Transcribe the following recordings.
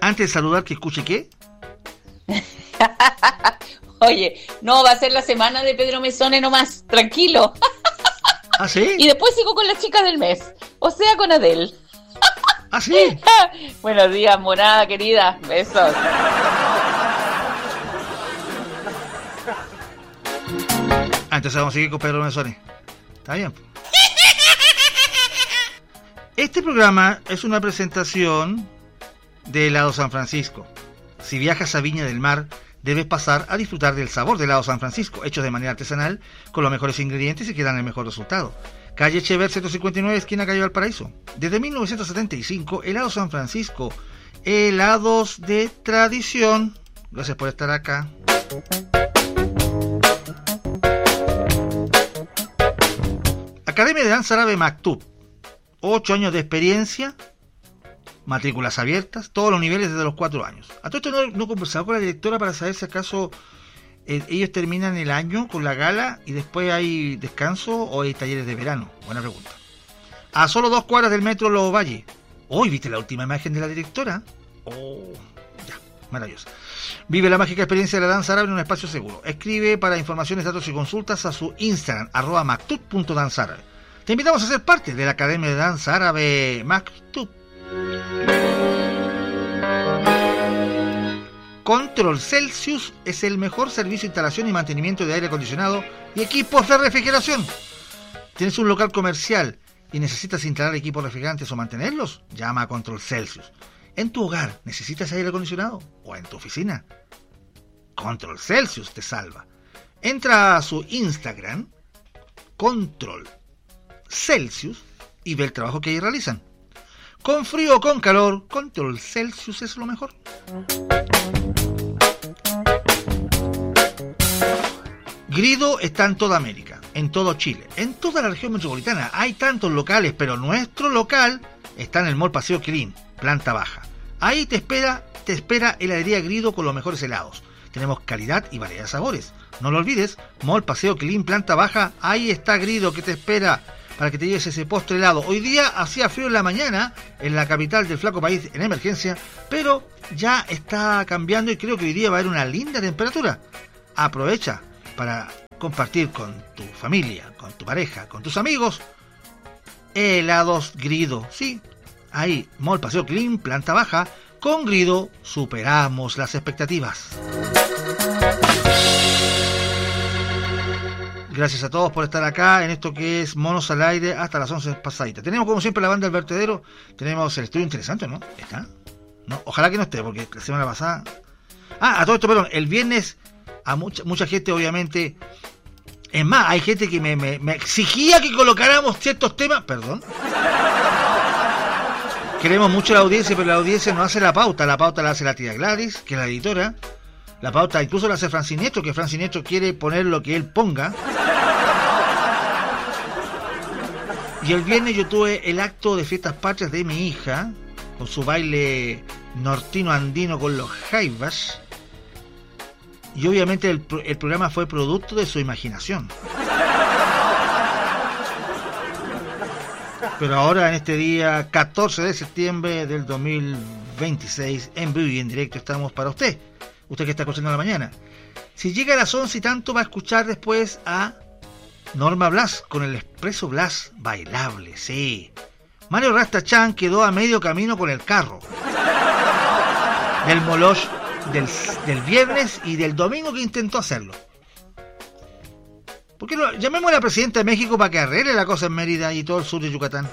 Antes de saludar, que escuche qué. Oye, no, va a ser la semana de Pedro Mezzone nomás, tranquilo. ¿Ah, sí? Y después sigo con las chicas del mes, o sea, con Adele. ¿Ah, sí? Buenos días, monada querida, besos. Entonces vamos a seguir con Pedro Mezzone. Está bien. Este programa es una presentación de Helado San Francisco. Si viajas a Viña del Mar, debes pasar a disfrutar del sabor de Helado San Francisco, hechos de manera artesanal, con los mejores ingredientes y que dan el mejor resultado. Calle Echever 159, esquina Calle Valparaíso. Desde 1975, Helado San Francisco, helados de tradición. Gracias por estar acá. Academia de Danza Árabe Maktub. 8 años de experiencia, matrículas abiertas, todos los niveles desde los 4 años. A todo esto no he conversado con la directora para saber si acaso ellos terminan el año con la gala y después hay descanso o hay talleres de verano. Buena pregunta. A solo 2 cuadras del metro Los Valles. Hoy viste la última imagen de la directora. Oh, ya, maravillosa. Vive la mágica experiencia de la danza árabe en un espacio seguro. Escribe para informaciones, datos y consultas a su Instagram, @maktub.danzaárabe. Te invitamos a ser parte de la Academia de Danza Árabe Maktub. Control Celsius es el mejor servicio de instalación y mantenimiento de aire acondicionado y equipos de refrigeración. ¿Tienes un local comercial y necesitas instalar equipos refrigerantes o mantenerlos? Llama a Control Celsius. ¿En tu hogar necesitas aire acondicionado? ¿O en tu oficina? Control Celsius te salva. Entra a su Instagram, Control Celsius, y ve el trabajo que ahí realizan. Con frío o con calor, Control Celsius es lo mejor. Grido está en toda América, en todo Chile, en toda la región metropolitana. Hay tantos locales, pero nuestro local está en el Mall Paseo Quilín, planta baja. Ahí te espera heladería Grido con los mejores helados. Tenemos calidad y variedad de sabores. No lo olvides, Mall Paseo Quilín, planta baja. Ahí está Grido que te espera para que te lleves ese postre helado. Hoy día hacía frío en la mañana en la capital del flaco país en emergencia, pero ya está cambiando y creo que hoy día va a haber una linda temperatura. Aprovecha para compartir con tu familia, con tu pareja, con tus amigos. Helados Grido, sí. Ahí, Mall Paseo Clean, planta baja. Con Grido superamos las expectativas. Gracias a todos por estar acá en esto que es Monos al Aire hasta las 11 pasaditas. Tenemos como siempre la banda del vertedero. Tenemos el estudio interesante, ¿no? ¿Está? ¿No? Ojalá que no esté, porque la semana pasada... a todo esto, perdón. El viernes a mucha gente, obviamente... Es más, hay gente que me exigía que colocáramos ciertos temas... Perdón. Queremos mucho la audiencia, pero la audiencia no hace la pauta. La pauta la hace la tía Gladys, que es la editora. La pauta incluso la hace Fran Siniestro, que Fran Siniestro quiere poner lo que él ponga. Y el viernes yo tuve el acto de fiestas patrias de mi hija, con su baile nortino andino con los jaivas. Y obviamente el programa fue producto de su imaginación. Pero ahora en este día 14 de septiembre del 2026, en vivo y en directo estamos para usted. Usted que está escuchando en la mañana. Si llega a las 11 y tanto va a escuchar después a Norma Blas con el Expreso Blas bailable, sí. Mario Rastachan quedó a medio camino con el carro del Moloch del viernes y del domingo que intentó hacerlo. ¿Por qué no llamemos a la presidenta de México para que arregle la cosa en Mérida y todo el sur de Yucatán?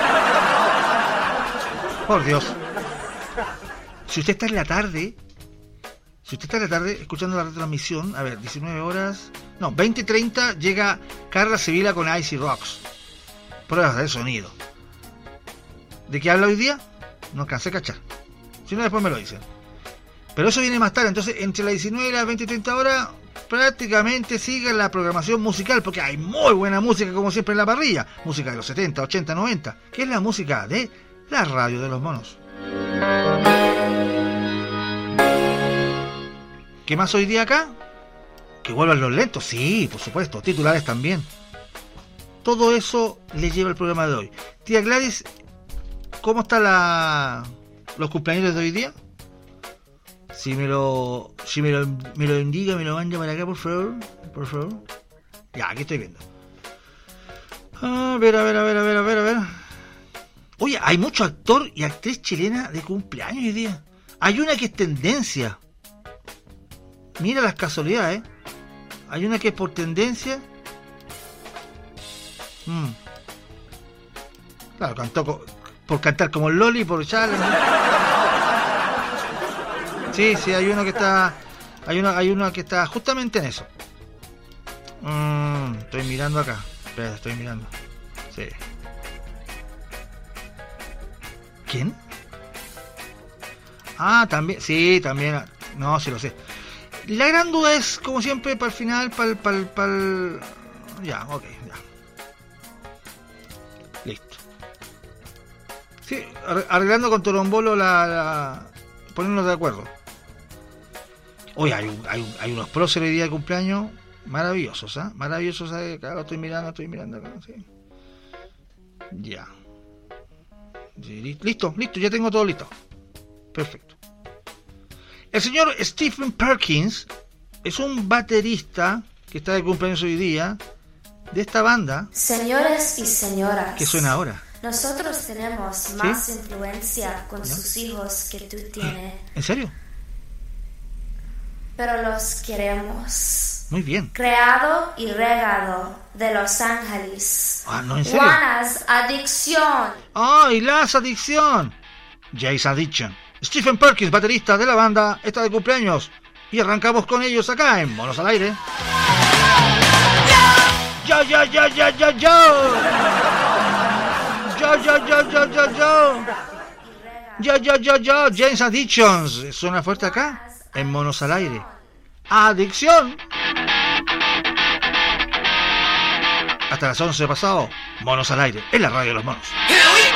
Por Dios. Si usted está en la tarde escuchando la retransmisión, a ver, 19 horas... No, 20:30 llega Carla Sevilla con Icy Rocks. Pruebas de sonido. ¿De qué habla hoy día? No alcancé a cachar. Si no, después me lo dicen. Pero eso viene más tarde, entonces entre las 19 y las 20:30 horas prácticamente sigue la programación musical, porque hay muy buena música como siempre en la parrilla. Música de los 70, 80, 90, que es la música de la radio de los monos. ¿Qué más hoy día acá? Que vuelvan los lentos, sí, por supuesto, titulares también. Todo eso le lleva el programa de hoy. Tía Gladys, ¿cómo están los cumpleaños de hoy día? Si me lo indica, me lo manda para acá, por favor. Por favor. Ya, aquí estoy viendo. A ver. Oye, hay mucho actor y actriz chilena de cumpleaños hoy día. Hay una que es tendencia. Mira las casualidades, Hay una que es por tendencia. Claro, cantó por cantar como el Loli, por Charles. Sí, hay uno que está. Hay una que está justamente en eso. Estoy mirando acá. Espera, estoy mirando. Sí. ¿Quién? Ah, también. Sí, también. No, sí lo sé. La gran duda es, como siempre, para el final, Ya, ok, ya. Listo. Sí, arreglando con Torombolo ponernos de acuerdo. Oye, hay unos próceres hoy día de cumpleaños maravillosos, ¿ah? Maravillosos, ¿sabes? Claro, estoy mirando acá, sí. Ya. Sí, listo, ya tengo todo listo. Perfecto. El señor Stephen Perkins es un baterista que está de cumpleaños hoy día de esta banda. Señores y señoras, ¿qué suena ahora? Nosotros tenemos más influencia con sus hijos que tú tienes. ¿En serio? Pero los queremos. Muy bien. Creado y regado de Los Ángeles. Ah, no, ¿en serio? Juanas Adicción. ¡Ay, Las Adicción! Jay's Addiction. Stephen Perkins, baterista de la banda, está de cumpleaños. Y arrancamos con ellos acá en Monos al Aire. ¡Yo! Yo. Jay's Addictions. Suena fuerte acá en Monos al Aire. Adicción. Hasta las 11 pasado, Monos al Aire, en la radio de los monos.